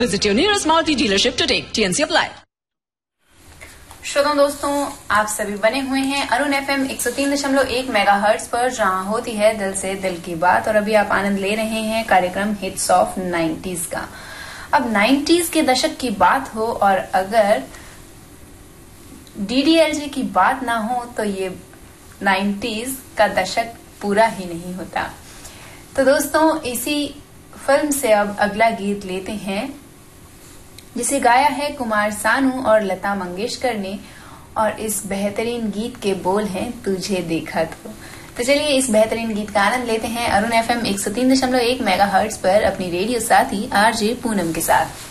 Visit your nearest Maruti dealership today. TNC apply. श्रोताओं दोस्तों, आप सभी बने हुए हैं अरुण FM 103.1 मेगाहर्ट्ज पर, जहां होती है दिल से दिल की बात। और अभी आप आनंद ले रहे हैं कार्यक्रम हिट्स ऑफ 90s का। अब 90s के दशक की बात हो और अगर DDLJ की बात ना हो तो ये 90s का दशक पूरा ही नहीं होता। तो दोस्तों, इसी फिल्म से अब अगला गीत लेते हैं, जिसे गाया है कुमार सानू और लता मंगेशकर ने, और इस बेहतरीन गीत के बोल हैं तुझे देखा तो चलिए इस बेहतरीन गीत का आनंद लेते हैं अरुण FM 103.1 मेगाहर्ट्ज पर अपनी रेडियो साथी RJ पूनम के साथ।